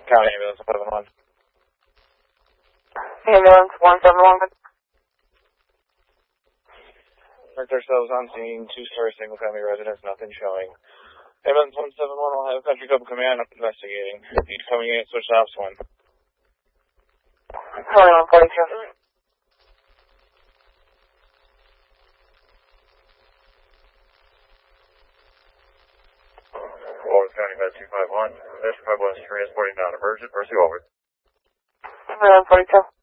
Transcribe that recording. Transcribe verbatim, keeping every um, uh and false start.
County Ambulance one seven one. Ambulance one seven one. Marked ourselves on scene, two-story single-family residence, nothing showing. Ambulance one seven one will have Country Club Command up investigating. Need coming in, switch to ops one. Calling one forty-two. Florida County Med two five one. This five one is transporting non-emergent. Mercy over. one forty-two.